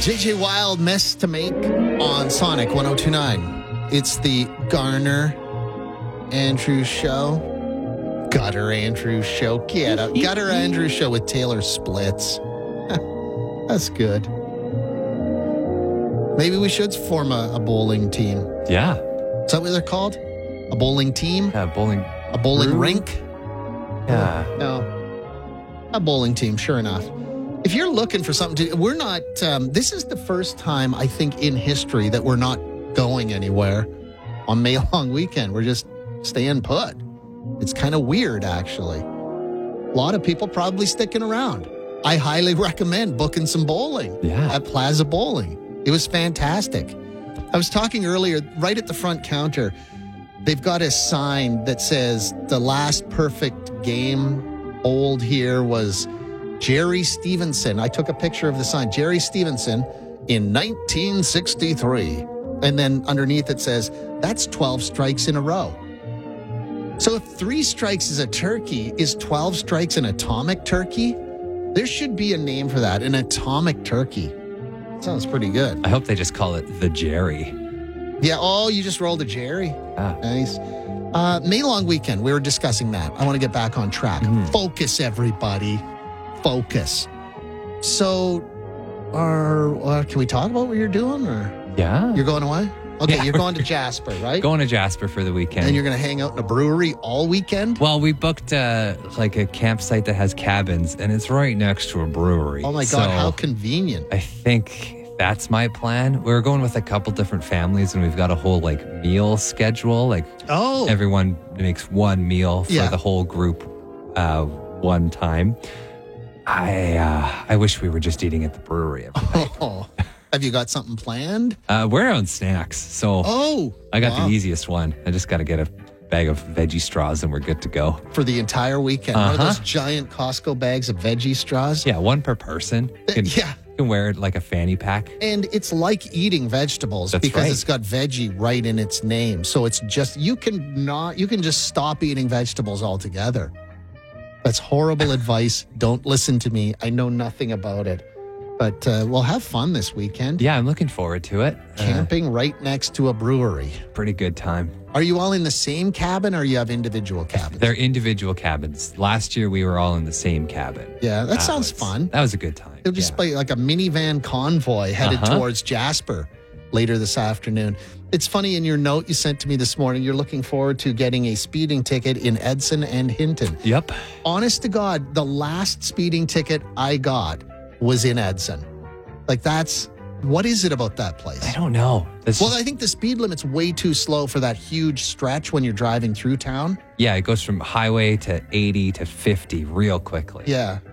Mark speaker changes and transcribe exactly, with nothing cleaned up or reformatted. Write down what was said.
Speaker 1: J J Wild Mess to Make on Sonic one oh two point nine. It's the Garner Andrews Show. Gutter Andrews Show. Get up. Gutter Andrews Show with Taylor Splits. That's good. Maybe we should form a, a bowling team.
Speaker 2: Yeah.
Speaker 1: Is that what they're called? A bowling team?
Speaker 2: Yeah, bowling.
Speaker 1: A bowling
Speaker 2: Brew?
Speaker 1: rink?
Speaker 2: Yeah.
Speaker 1: No. A bowling team, sure enough. If you're looking for something to, we're not, um, this is the first time, I think, in history that we're not going anywhere on May Long Weekend. We're just staying put. It's kind of weird, actually. A lot of people probably sticking around. I highly recommend booking some bowling
Speaker 2: Yeah.
Speaker 1: at Plaza Bowling. It was fantastic. I was talking earlier, right at the front counter, they've got a sign that says the last perfect game bowled here was Jerry Stevenson. I took a picture of the sign. Jerry Stevenson in nineteen sixty-three. And then underneath it says, that's twelve strikes in a row. So if three strikes is a turkey, is twelve strikes an atomic turkey? There should be a name for that, an atomic turkey. Sounds pretty good.
Speaker 2: I hope they just call it the Jerry.
Speaker 1: Yeah, oh, you just rolled a Jerry.
Speaker 2: Ah.
Speaker 1: Nice. Uh, May Long Weekend, we were discussing that. I want to get back on track.
Speaker 2: Mm-hmm.
Speaker 1: Focus, everybody. Focus. So, are, uh, can we talk about what you're doing? Or
Speaker 2: Yeah.
Speaker 1: you're going away? Okay,
Speaker 2: Yeah.
Speaker 1: you're going to Jasper, right?
Speaker 2: Going to Jasper for the weekend.
Speaker 1: And you're going to hang out in a brewery all weekend?
Speaker 2: Well, we booked uh, like a campsite that has cabins, and it's right next to a brewery.
Speaker 1: Oh my God,
Speaker 2: So
Speaker 1: how convenient.
Speaker 2: I think that's my plan. We're going with a couple different families, and we've got a whole like meal schedule. Like
Speaker 1: Oh,
Speaker 2: everyone makes one meal for
Speaker 1: Yeah.
Speaker 2: the whole group uh, one time. I uh, I wish we were just eating at the brewery. every night.
Speaker 1: oh. Have you got something planned?
Speaker 2: Uh, we're on snacks, so
Speaker 1: Oh,
Speaker 2: I got
Speaker 1: wow.
Speaker 2: the easiest one. I just got to get a bag of veggie straws, and we're good to go.
Speaker 1: For the entire weekend. One of
Speaker 2: Uh-huh.
Speaker 1: those giant Costco bags of veggie straws.
Speaker 2: Yeah, one per person. You can,
Speaker 1: Yeah.
Speaker 2: you can wear it like a fanny pack.
Speaker 1: And it's like eating vegetables
Speaker 2: That's
Speaker 1: because
Speaker 2: right.
Speaker 1: it's got veggie right in its name. So it's just, you can not, you can just stop eating vegetables altogether. That's horrible advice. Don't listen to me. I know nothing about it. But uh, we'll have fun this weekend.
Speaker 2: Yeah, I'm looking forward to it. Uh,
Speaker 1: Camping right next to a brewery.
Speaker 2: pretty good time.
Speaker 1: Are you all in the same cabin or you have individual cabins?
Speaker 2: They're individual cabins. Last year, we were all in the same cabin.
Speaker 1: Yeah, that sounds
Speaker 2: was-
Speaker 1: fun.
Speaker 2: That was a good time.
Speaker 1: It'll just
Speaker 2: yeah.
Speaker 1: be like a minivan convoy headed
Speaker 2: Uh-huh.
Speaker 1: towards Jasper later this afternoon. It's funny, in your note you sent to me this morning, you're looking forward to getting a speeding ticket in Edson and Hinton.
Speaker 2: Yep.
Speaker 1: Honest to God, the last speeding ticket I got was in Edson. Like that's, what is it about that place?
Speaker 2: I don't know. It's
Speaker 1: Well,
Speaker 2: just-
Speaker 1: I think the speed limit's way too slow for that huge stretch when you're driving through town.
Speaker 2: yeah, it goes from highway to eighty to fifty real quickly.
Speaker 1: Yeah.